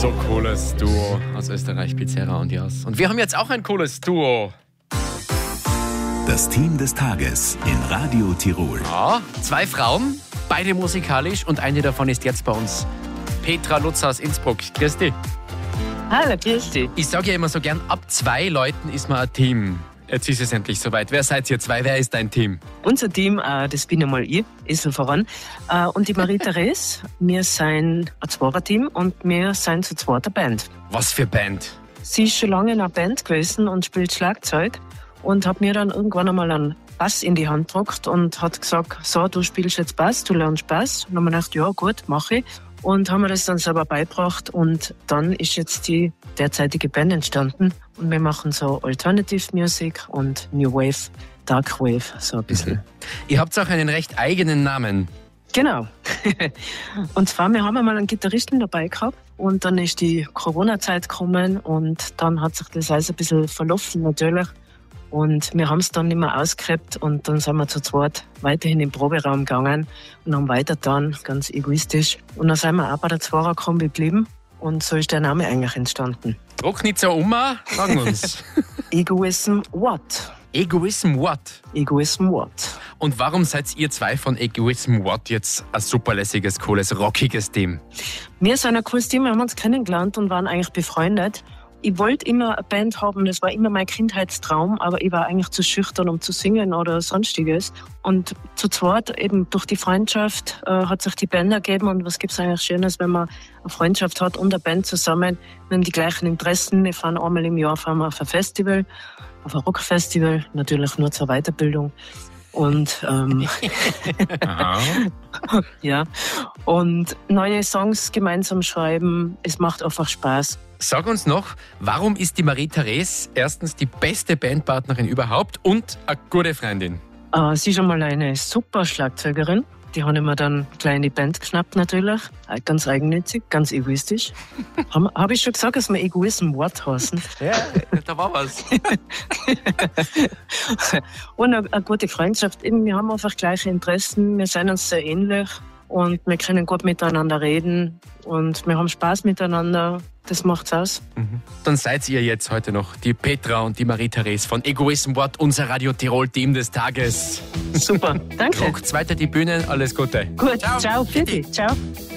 So cooles Duo aus Österreich, Pizzeria und Jas. Und wir haben jetzt auch ein cooles Duo. Das Team des Tages in Radio Tirol. Ja, 2 Frauen, beide musikalisch und eine davon ist jetzt bei uns. Petra Lutz aus Innsbruck. Grüß dich. Hallo, grüß dich. Ich sage ja immer so gern, ab 2 Leuten ist man ein Team. Jetzt ist es endlich soweit. Wer seid ihr 2? Wer ist dein Team? Unser Team, das bin einmal ich, Esel voran, und die Marie-Therese. Wir sind ein 2er-Team und wir sind zu zweiter Band. Was für Band? Sie ist schon lange in einer Band gewesen und spielt Schlagzeug und hat mir dann irgendwann einmal einen Bass in die Hand gedruckt und hat gesagt, so, du spielst jetzt Bass, du lernst Bass. Und dann haben wir gedacht, ja gut, mache ich. Und haben wir das dann selber beigebracht und dann ist jetzt die derzeitige Band entstanden und wir machen so Alternative Music und New Wave, Dark Wave, so ein bisschen. Ihr habt auch einen recht eigenen Namen. Genau. Und zwar, wir haben einmal einen Gitarristen dabei gehabt und dann ist die Corona-Zeit gekommen und dann hat sich das alles ein bisschen verlaufen natürlich. Und wir haben es dann nicht mehr ausgehabt und dann sind wir zu zweit weiterhin im Proberaum gegangen und haben weiter dann, ganz egoistisch. Und dann sind wir auch bei der Zweier-Kombi geblieben und so ist der Name eigentlich entstanden. Druck nicht so um, sagen uns. Egoism what? Egoism what? Egoism what? Und warum seid ihr 2 von Egoism what jetzt ein superlässiges, cooles, rockiges Team? Wir sind ein cooles Team, wir haben uns kennengelernt und waren eigentlich befreundet. Ich wollte immer eine Band haben, das war immer mein Kindheitstraum, aber ich war eigentlich zu schüchtern, um zu singen oder sonstiges. Und zu zweit, eben durch die Freundschaft, hat sich die Band ergeben. Und was gibt's eigentlich Schönes, wenn man eine Freundschaft hat und eine Band zusammen, wir haben die gleichen Interessen. Wir fahren einmal im Jahr auf ein Festival, auf ein Rockfestival, natürlich nur zur Weiterbildung. Und ja, und neue Songs gemeinsam schreiben, es macht einfach Spaß. Sag uns noch, warum ist die Marie-Therese erstens die beste Bandpartnerin überhaupt und eine gute Freundin? Sie ist einmal eine super Schlagzeugerin. Die habe ich mir dann gleich in die Band geschnappt natürlich. Ganz eigennützig, ganz egoistisch. Hab ich schon gesagt, dass wir Egoism Wort heißen? Ja, da war was. Und eine gute Freundschaft. Eben, wir haben einfach gleiche Interessen, wir sind uns sehr ähnlich und wir können gut miteinander reden und wir haben Spaß miteinander. Das macht's aus. Dann seid ihr jetzt heute noch die Petra und die Marie-Therese von Egoism What, unser Radio Tirol Team des Tages. Super, danke. Druckt weiter die Bühne, alles Gute. Gut, ciao, bitte, ciao.